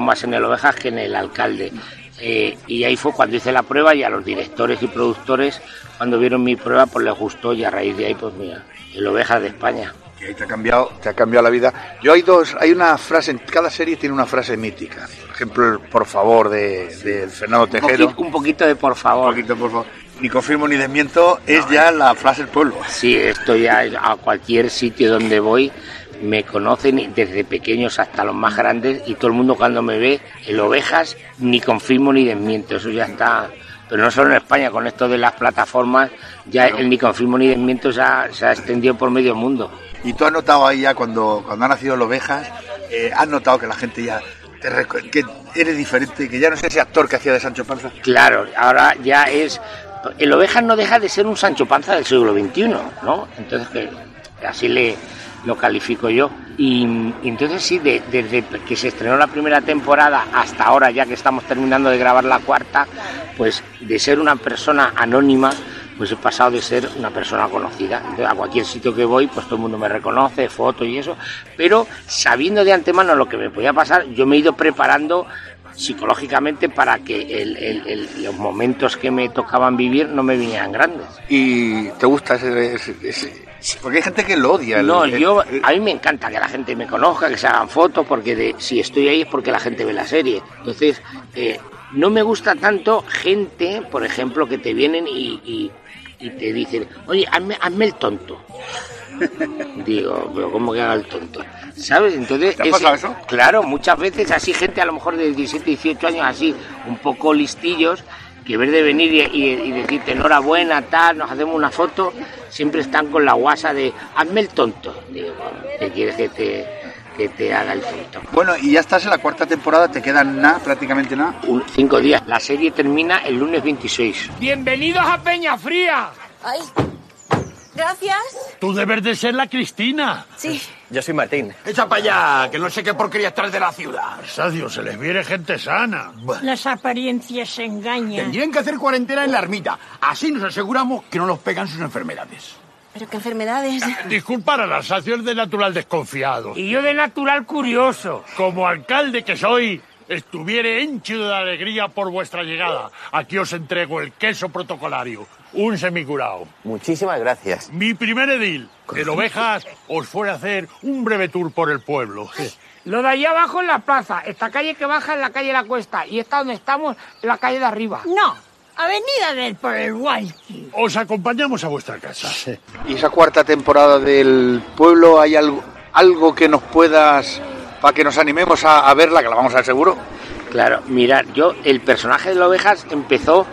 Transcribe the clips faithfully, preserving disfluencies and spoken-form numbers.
más en el Ovejas que en el Alcalde. Eh, y ahí fue cuando hice la prueba y a los directores y productores, cuando vieron mi prueba, pues les gustó y a raíz de ahí, pues mira, el Ovejas de España. Y ahí te ha cambiado, te ha cambiado la vida. Yo hay dos, hay una frase, en cada serie tiene una frase mítica. Por ejemplo, el por favor de, de Fernando Tejero. Un poquito, un poquito de por favor. Un poquito, por favor. Ni confirmo ni desmiento, es no, ya eh. la frase del pueblo. Sí, esto ya a cualquier sitio donde voy me conocen desde pequeños hasta los más grandes y todo el mundo cuando me ve, el Ovejas, ni confirmo ni desmiento, eso ya está. Pero no solo en España, con esto de las plataformas, ya el ni confirmo ni desmiento se ha, se ha extendido por medio mundo. Y tú has notado ahí ya cuando, cuando ha nacido el Ovejas, eh, has notado que la gente ya, te rec- que eres diferente, que ya no es ese actor que hacía de Sancho Panza. Claro, ahora ya es, el Ovejas no deja de ser un Sancho Panza del siglo veintiuno, ¿no? Entonces que así le lo califico yo. Y, y entonces sí, de, desde que se estrenó la primera temporada hasta ahora, ya que estamos terminando de grabar la cuarta, pues de ser una persona anónima, pues he pasado de ser una persona conocida. Entonces, a cualquier sitio que voy, pues todo el mundo me reconoce, fotos y eso, pero sabiendo de antemano lo que me podía pasar, yo me he ido preparando psicológicamente para que el, el, el, los momentos que me tocaban vivir no me vinieran grandes. ¿Y te gusta ese, ese, ese? Porque hay gente que lo odia. El, no, el, yo el... a mí me encanta que la gente me conozca, que se hagan fotos, porque de, si estoy ahí es porque la gente ve la serie. Entonces, eh, no me gusta tanto gente, por ejemplo, que te vienen y, y, y te dicen, oye, hazme, hazme el tonto. Digo, pero ¿cómo que haga el tonto? ¿Sabes? Entonces, ¿te ha pasado eso? Claro, muchas veces así gente a lo mejor de diecisiete, dieciocho años así, un poco listillos, que en vez de venir y, y, y decirte enhorabuena, tal, nos hacemos una foto, siempre están con la guasa de hazme el tonto. Digo, ¿qué quieres que te, que te haga el tonto? Bueno, y ya estás en la cuarta temporada, te quedan nada, prácticamente nada. Un, cinco días. La serie termina el lunes veintiséis. ¡Bienvenidos a Peñafría! ¡Ay! Gracias. Tú debes de ser la Cristina. Sí. Yo soy Martín. Echa para allá, que no sé qué porquería traes de la ciudad. Sadio, se les viene gente sana. Las apariencias engañan. Tendrían que hacer cuarentena en la ermita. Así nos aseguramos que no nos pegan sus enfermedades. ¿Pero qué enfermedades? Disculpa, la Sacio de natural desconfiado. Y yo de natural curioso. Como alcalde que soy, estuviere henchido de alegría por vuestra llegada. Aquí os entrego el queso protocolario. Un semicurao. Muchísimas gracias. Mi primer edil, el Ovejas, os fue a hacer un breve tour por el pueblo. Lo de allá abajo en la plaza, esta calle que baja en la calle La Cuesta y esta donde estamos en la calle de arriba. No, avenida del por el Walkie. Os acompañamos a vuestra casa. Sí. ¿Y esa cuarta temporada del pueblo hay algo, algo que nos puedas, para que nos animemos a, a verla, que la vamos a ver seguro? Claro, mirad, yo, el personaje de las Ovejas empezó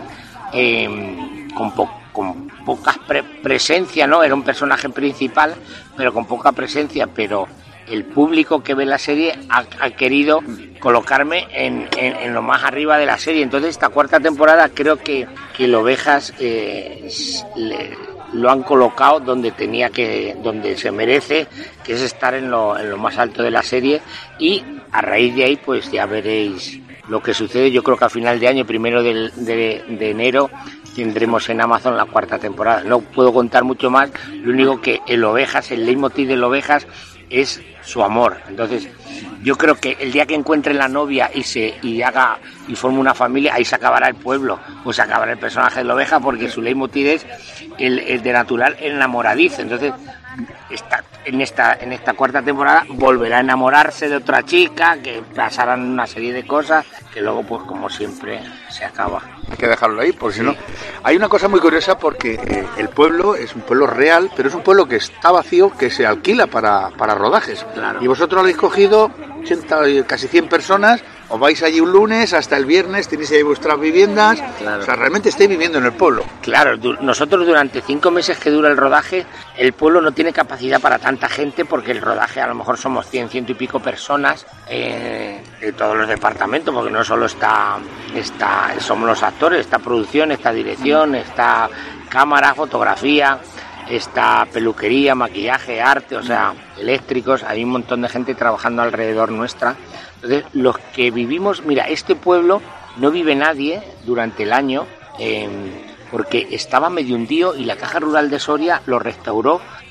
eh, con, po- con poca pre- presencia, ¿no? Era un personaje principal, pero con poca presencia, pero el público que ve la serie ha, ha querido colocarme en, en, en lo más arriba de la serie. Entonces esta cuarta temporada creo que, que el Ovejas eh, le, lo han colocado donde tenía que, donde se merece, que es estar en lo, en lo más alto de la serie, y a raíz de ahí pues ya veréis lo que sucede. Yo creo que a final de año, primero de, de, de enero, tendremos en Amazon la cuarta temporada. No puedo contar mucho más, lo único que el Ovejas, el leitmotiv del Ovejas es su amor. Entonces yo creo que el día que encuentre la novia y se y haga y forme una familia, ahí se acabará el pueblo, pues se acabará el personaje de la oveja, porque su leitmotiv es el, el de natural enamoradizo. Entonces esta, en esta en esta cuarta temporada volverá a enamorarse de otra chica, que pasarán una serie de cosas que luego pues como siempre se acaba. Hay que dejarlo ahí, porque sí. Si no... Hay una cosa muy curiosa, porque eh, el pueblo es un pueblo real, pero es un pueblo que está vacío, que se alquila para, para rodajes. Claro. Y vosotros habéis cogido ochenta, casi cien personas, os vais allí un lunes hasta el viernes, tenéis ahí vuestras viviendas, claro. O sea, realmente estáis viviendo en el pueblo. Claro, du- nosotros durante cinco meses que dura el rodaje, el pueblo no tiene capacidad para tanta gente, porque el rodaje a lo mejor somos cien, ciento y pico personas eh, de todos los departamentos, porque no solo está, está somos los actores, está producción, está dirección, está cámara, fotografía, está peluquería, maquillaje, arte, o sea, eléctricos, hay un montón de gente trabajando alrededor nuestra. Entonces, los que vivimos, mira, este pueblo no vive nadie durante el año, eh, porque estaba medio hundido y la Caja Rural de Soria lo restauró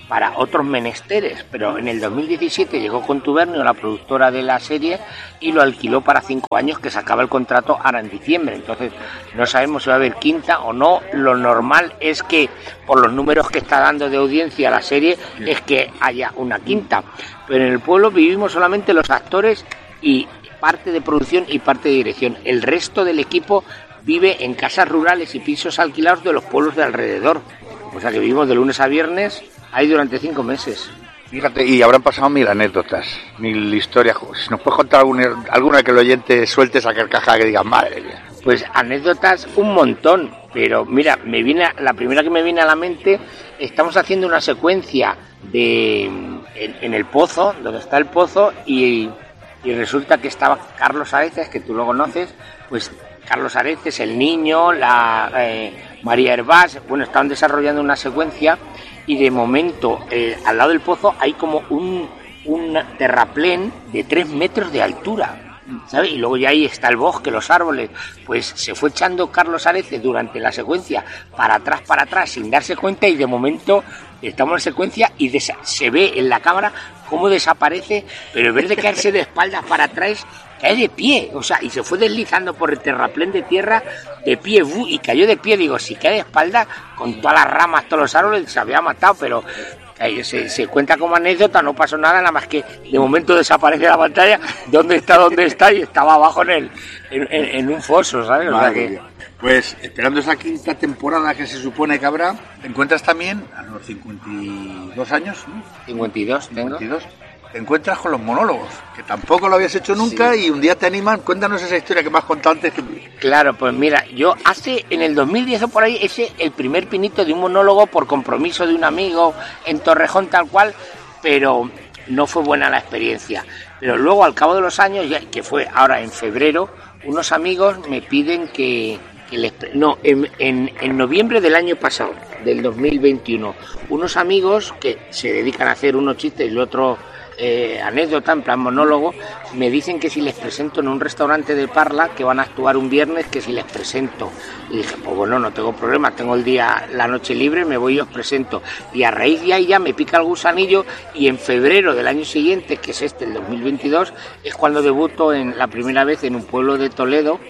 para otros menesteres, pero en el dos mil diecisiete llegó Contubernio, la productora de la serie, y lo alquiló para cinco años, que se acaba el contrato ahora en diciembre. Entonces no sabemos si va a haber quinta o no. Lo normal es que, por los números que está dando de audiencia la serie, es que haya una quinta. Pero en el pueblo vivimos solamente los actores y parte de producción y parte de dirección. El resto del equipo vive en casas rurales y pisos alquilados de los pueblos de alrededor. O sea que vivimos de lunes a viernes ahí durante cinco meses. Fíjate, y habrán pasado mil anécdotas, mil historias. Si nos puedes contar alguna, alguna que el oyente suelte esa carcajada que diga, madre mía. Pues anécdotas un montón, pero mira, me viene la primera que me viene a la mente. Estamos haciendo una secuencia de en, en el pozo, donde está el pozo, y, y resulta que estaba Carlos Areces, que tú lo conoces, pues Carlos Areces, el niño, la eh, María Hervás, bueno, estaban desarrollando una secuencia. Y de momento, eh, al lado del pozo hay como un, un terraplén de tres metros de altura, ¿sabes? Y luego ya ahí está el bosque, los árboles. Pues se fue echando Carlos Areces durante la secuencia para atrás, para atrás, sin darse cuenta, y de momento estamos en secuencia y desa- se ve en la cámara cómo desaparece, pero en vez de caerse de espaldas para atrás, cae de pie, o sea, y se fue deslizando por el terraplén de tierra de pie, y cayó de pie. Digo, si cae de espalda, con todas las ramas, todos los árboles, se había matado, pero eh, se, se cuenta como anécdota, no pasó nada, nada más que de momento desaparece la pantalla, ¿dónde está, dónde está? Y estaba abajo en el en, en, en un foso, ¿sabes? O sea que... Pues esperando esa quinta temporada que se supone que habrá, te encuentras también a los cincuenta y dos años, ¿no? cincuenta y dos tengo. cincuenta y dos. Te encuentras con los monólogos, que tampoco lo habías hecho nunca, sí. Y un día te animan. Cuéntanos esa historia que me has contado antes. Que... Claro, pues mira, yo hace, en el dos mil diez o por ahí, ese el primer pinito de un monólogo por compromiso de un amigo en Torrejón tal cual, pero no fue buena la experiencia. Pero luego, al cabo de los años, ya, que fue ahora en febrero, unos amigos me piden que... que les, no, en, en, en noviembre del año pasado, del dos mil veintiuno, unos amigos que se dedican a hacer unos chistes y el otro... Eh, anécdota, en plan monólogo, me dicen que si les presento en un restaurante de Parla, que van a actuar un viernes, que si les presento. Y dije, pues bueno, no tengo problema, tengo el día, la noche libre, me voy y os presento. Y a raíz de ahí ya me pica el gusanillo, y en febrero del año siguiente, que es este, el dos mil veintidós, es cuando debuto en la primera vez en un pueblo de Toledo,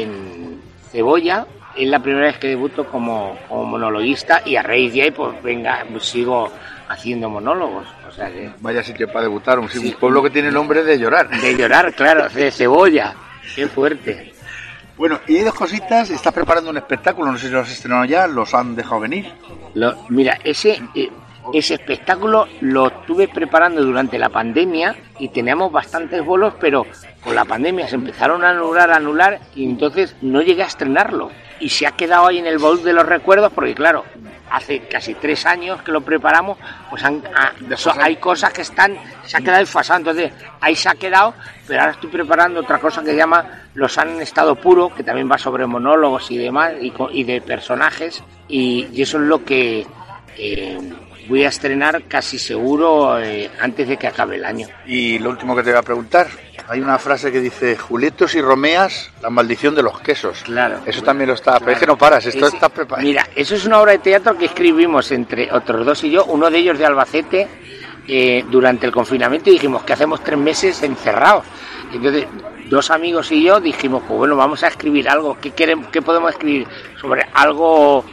en Cebolla. Es la primera vez que debuto como, como monologuista, y a raíz de ahí, pues venga, pues sigo haciendo monólogos. O sea que... Vaya sitio para debutar, un, sí, un pueblo que tiene nombre de llorar. De llorar, claro, de Cebolla. Qué fuerte. Bueno, y hay dos cositas. Estás preparando un espectáculo, no sé si lo has estrenado ya, los han dejado venir. Lo, mira, ese... Eh, Ese espectáculo lo estuve preparando durante la pandemia y teníamos bastantes bolos, pero con la pandemia se empezaron a anular, a anular, y entonces no llegué a estrenarlo. Y se ha quedado ahí en el baúl de los recuerdos, porque claro, hace casi tres años que lo preparamos, pues han, ha, so, hay cosas que están, se ha quedado desfasado, entonces ahí se ha quedado, pero ahora estoy preparando otra cosa que se llama Los han en estado puro, que también va sobre monólogos y demás, y, y de personajes, y, y eso es lo que... Eh, voy a estrenar casi seguro eh, antes de que acabe el año. Y lo último que te voy a preguntar, hay una frase que dice: Julietos y Romeas, la maldición de los quesos. Claro. Eso bueno, también lo está, claro. Pero es que no paras, esto Ese, está preparado. Mira, eso es una obra de teatro que escribimos entre otros dos y yo, uno de ellos de Albacete, eh, durante el confinamiento, y dijimos que hacemos tres meses encerrados. Entonces, dos amigos y yo dijimos, pues bueno, vamos a escribir algo. ¿Qué queremos, qué podemos escribir? Sobre algo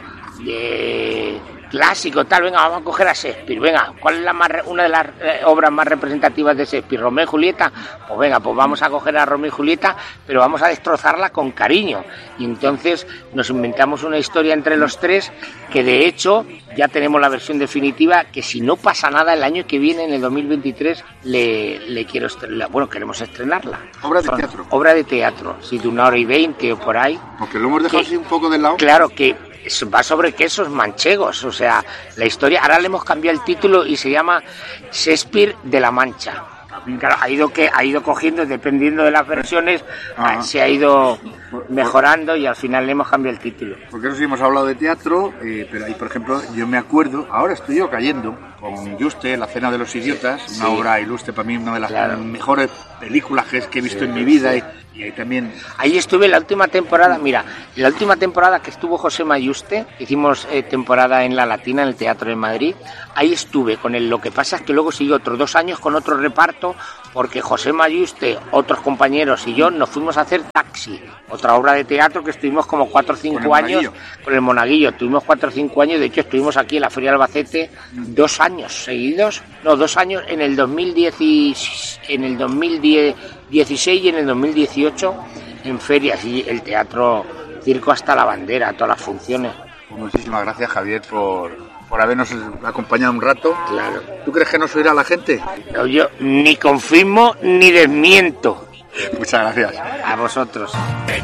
de... clásico, tal, venga, vamos a coger a Shakespeare, venga, ¿cuál es la más, una de las eh, obras más representativas de Shakespeare? ¿Romeo y Julieta? Pues venga, pues vamos a coger a Romeo y Julieta, pero vamos a destrozarla con cariño. Y entonces nos inventamos una historia entre los tres, que de hecho ya tenemos la versión definitiva, que si no pasa nada el año que viene, en el dos mil veintitrés, le, le quiero estrenar, bueno, queremos estrenarla. ¿Obra de Son, teatro? Obra de teatro, sí, de una hora y veinte o por ahí. Porque lo hemos dejado que, así un poco de lado. Claro, que va sobre quesos manchegos, o sea, la historia, ahora le hemos cambiado el título y se llama Shakespeare de la Mancha. Claro, ha ido que ha ido cogiendo, dependiendo de las versiones, Ajá. se ha ido mejorando y al final le hemos cambiado el título. Porque eso sí hemos hablado de teatro, eh, pero ahí, por ejemplo, yo me acuerdo, ahora estoy yo cayendo con Juste, La Cena de los Idiotas, sí. Una obra ilustre para mí, una de las claro. mejores películas que, que he visto sí, en mi vida. Sí. Y, Y ahí también... Ahí estuve la última temporada, mira, la última temporada que estuvo José Mayuste, hicimos eh, temporada en La Latina, en el Teatro de Madrid, ahí estuve con él. Lo que pasa es que luego siguió otros dos años con otro reparto, porque José Mayuste, otros compañeros y yo nos fuimos a hacer Taxi, otra obra de teatro que estuvimos como cuatro o cinco años con el Monaguillo, estuvimos cuatro o cinco años, de hecho estuvimos aquí en la Feria de Albacete dos años seguidos, no, dos años en el dos mil diez, en el dos mil dieciséis y en el dos mil dieciocho en ferias, y el teatro circo hasta la bandera, todas las funciones. Muchísimas gracias, Javier, por, por habernos acompañado un rato. Claro. ¿Tú crees que nos oirá la gente? No, yo ni confirmo ni desmiento. Muchas gracias. A vosotros.